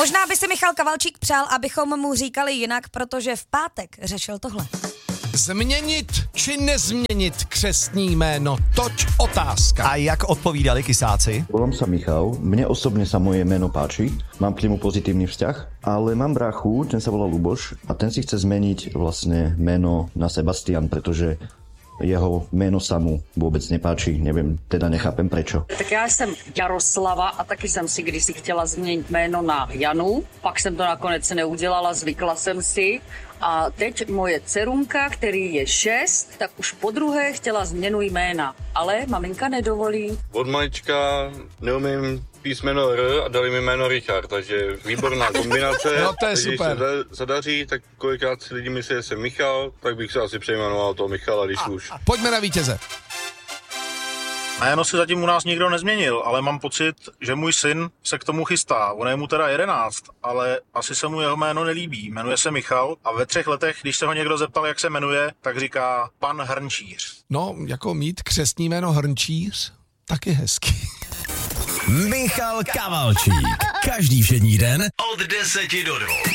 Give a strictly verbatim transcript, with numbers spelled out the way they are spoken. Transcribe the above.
Možná by si Michal Kavalčík přál, abychom mu říkali jinak, protože v pátek řešil tohle. Změnit či nezměnit křestní jméno? Toť otázka. A jak odpovídali kysáci? Volám sa Michal, mne osobne sa moje meno páči, mám k nemu pozitívny vzťah, ale mám brachu, ten sa volá Luboš a ten si chce zmeniť vlastne meno na Sebastian, pretože jeho jméno sa mu vůbec nepáčí, nevím, teda nechápem prečo. Tak já jsem Jaroslava a taky jsem si kdysi chtěla změnit jméno na Janu, pak jsem to nakonec neudělala, zvykla jsem si a teď moje dcerunka, který je šest, tak už po druhé chtěla změnu jména, ale maminka nedovolí. Od malička neumím písmeno R a dali mi jméno Richard, takže výborná kombinace. No to je takže super. Když se zadaří, tak kolikrát si lidi myslí, že jsem Michal, tak bych se asi přejmenoval toho Michala, když už. Pojďme na vítěze. Jméno si zatím u nás nikdo nezměnil, ale mám pocit, že můj syn se k tomu chystá. On je mu teda jedenáct, ale asi se mu jeho jméno nelíbí. Jmenuje se Michal a ve třech letech, když se ho někdo zeptal, jak se jmenuje, tak říká pan Hrnčíř. No, jako mít křestní jméno Hrnčíř, tak je hezký. Michal Kavalčík. Každý všední den od deseti do dvou.